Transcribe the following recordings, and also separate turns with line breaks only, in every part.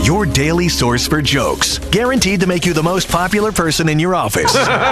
your daily source for jokes. Guaranteed to make you the most popular person in your office.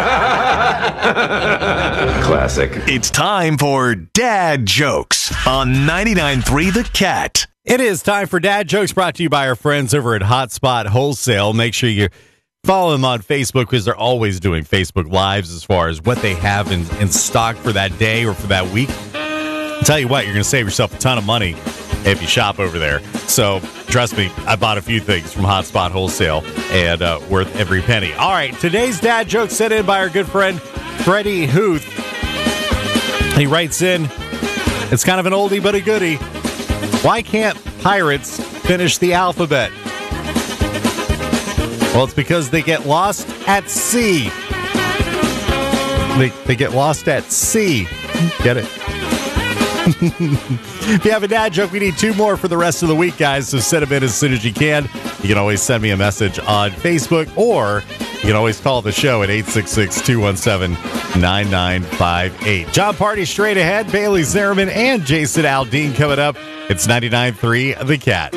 Classic.
It's time for Dad Jokes on 99.3 The Cat.
It is time for Dad Jokes, brought to you by our friends over at Hotspot Wholesale. Make sure you follow them on Facebook because they're always doing Facebook Lives as far as what they have in stock for that day or for that week. I'll tell you what, you're going to save yourself a ton of money if you shop over there. So trust me, I bought a few things from Hotspot Wholesale and worth every penny. All right, today's Dad Joke sent in by our good friend Freddie Huth. He writes in, it's kind of an oldie but a goodie. Why can't pirates finish the alphabet? Well, it's because they get lost at sea. They get lost at sea. Get it? If you have a dad joke, we need 2 more for the rest of the week, guys, so send them in as soon as you can. You can always send me a message on Facebook, or you can always call the show at 866-217-9958. John Party straight ahead, Bailey Zimmerman and Jason Aldean coming up. It's 99.3 The Cat.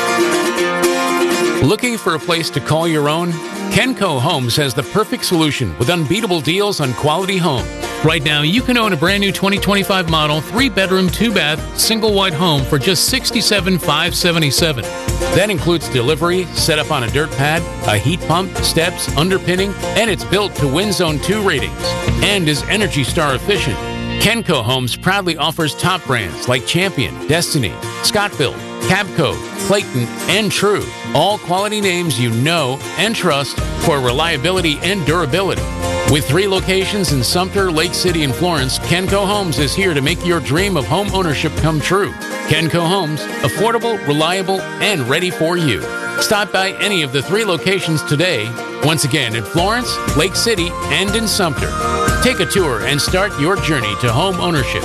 Looking for a place to call your own? Kenco Homes has the perfect solution with unbeatable deals on quality homes. Right now, you can own a brand new 2025 model 3-bedroom, 2-bath, single wide home for just $67,577. That includes delivery, setup on a dirt pad, a heat pump, steps, underpinning, and it's built to Win Zone 2 ratings and is Energy Star efficient. Kenco Homes proudly offers top brands like Champion, Destiny, Scott-Built, Cabco, Clayton, and True. All quality names you know and trust for reliability and durability. With 3 locations in Sumter, Lake City, and Florence, Kenco Homes is here to make your dream of home ownership come true. Kenco Homes, affordable, reliable, and ready for you. Stop by any of the 3 locations today. Once again, in Florence, Lake City, and in Sumter. Take a tour and start your journey to home ownership.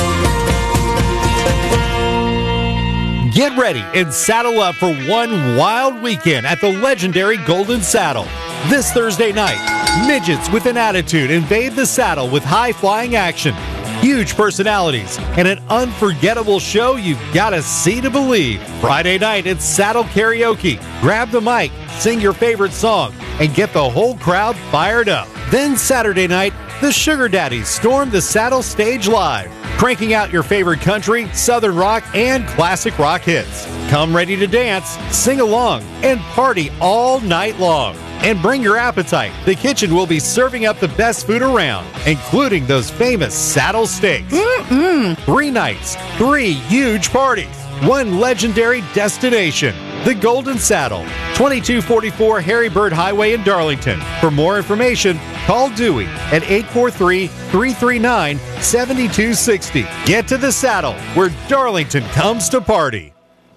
Get ready and saddle up for one wild weekend at the legendary Golden Saddle. This Thursday night, midgets with an attitude invade the saddle with high-flying action, huge personalities, and an unforgettable show you've got to see to believe. Friday night, it's Saddle Karaoke. Grab the mic, sing your favorite song, and get the whole crowd fired up. Then Saturday night, the Sugar Daddies storm the Saddle stage live, cranking out your favorite country, southern rock, and classic rock hits. Come ready to dance, sing along, and party all night long. And bring your appetite. The kitchen will be serving up the best food around, including those famous saddle steaks. 3 nights, 3 huge parties, 1 legendary destination. The Golden Saddle, 2244 Harry Bird Highway in Darlington. For more information, call Dewey at 843-339-7260. Get to the saddle, where Darlington comes to party.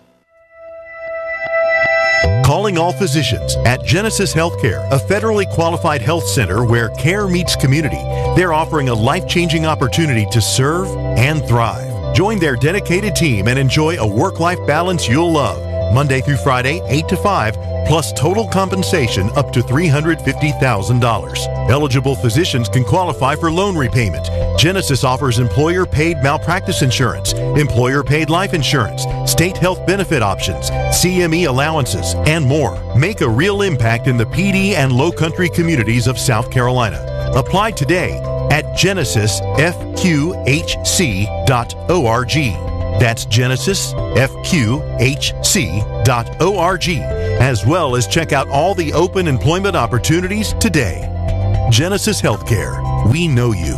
Calling all physicians at Genesis Healthcare, a federally qualified health center where care meets community. They're offering a life-changing opportunity to serve and thrive. Join their dedicated team and enjoy a work-life balance you'll love. Monday through Friday, 8 to 5, plus total compensation up to $350,000. Eligible physicians can qualify for loan repayment. Genesis offers employer-paid malpractice insurance, employer-paid life insurance, state health benefit options, CME allowances, and more. Make a real impact in the PD and Low-Country communities of South Carolina. Apply today at genesisfqhc.org. That's genesisfqhc.org, as well as check out all the open employment opportunities today. Genesis Healthcare. We know you.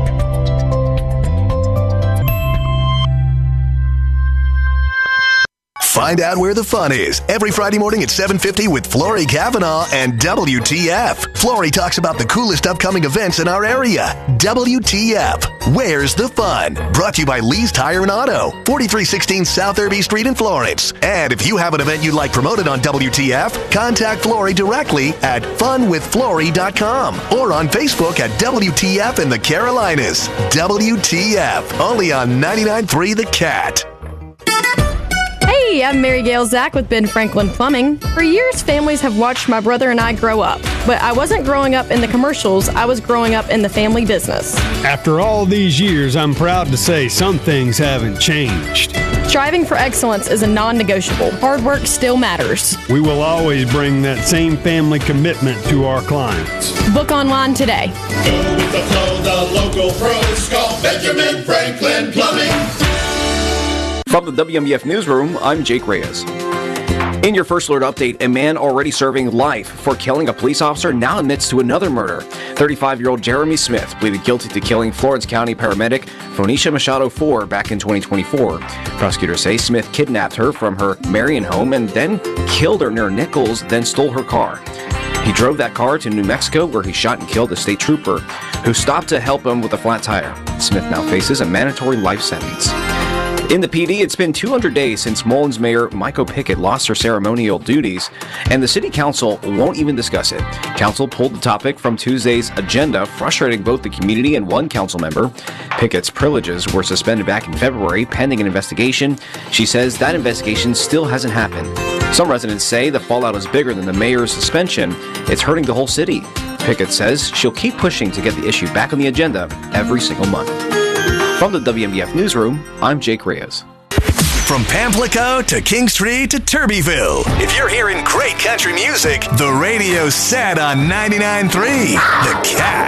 Find out where the fun is every Friday morning at 7:50 with Flory Cavanaugh and WTF. Flory talks about the coolest upcoming events in our area. WTF. Where's the fun? Brought to you by Lee's Tire and Auto, 4316 South Irby Street in Florence. And if you have an event you'd like promoted on WTF, contact Flory directly at funwithflory.com or on Facebook at WTF in the Carolinas. WTF. Only on 99.3 The Cat.
Hey, I'm Mary Gail Zach with Ben Franklin Plumbing. For years, families have watched my brother and I grow up. But I wasn't growing up in the commercials, I was growing up in the family business.
After all these years, I'm proud to say some things haven't changed.
Striving for excellence is a non-negotiable. Hard work still matters.
We will always bring that same family commitment to our clients.
Book online today.
Go with the flow, the local pros. Call Benjamin Franklin Plumbing.
From the WMBF Newsroom, I'm Jake Reyes. In your First Alert update, a man already serving life for killing a police officer now admits to another murder. 35-year-old Jeremy Smith pleaded guilty to killing Florence County paramedic Phoenicia Machado IV back in 2024. Prosecutors say Smith kidnapped her from her Marion home and then killed her near Nichols, then stole her car. He drove that car to New Mexico, where he shot and killed a state trooper who stopped to help him with a flat tire. Smith now faces a mandatory life sentence. In the PD, it's been 200 days since Mullins Mayor Michael Pickett lost her ceremonial duties, and the City Council won't even discuss it. Council pulled the topic from Tuesday's agenda, frustrating both the community and one council member. Pickett's privileges were suspended back in February, pending an investigation. She says that investigation still hasn't happened. Some residents say the fallout is bigger than the mayor's suspension. It's hurting the whole city. Pickett says she'll keep pushing to get the issue back on the agenda every single month. From the WMBF Newsroom, I'm Jake Reyes.
From Pamplico to King Street to Turbyville. If you're hearing great country music, the radio's set on 99.3 The Cat.